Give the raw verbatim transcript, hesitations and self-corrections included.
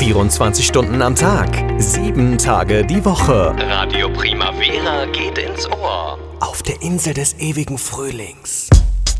vierundzwanzig Stunden am Tag, sieben Tage die Woche. Radio Primavera geht ins Ohr. Auf der Insel des ewigen Frühlings.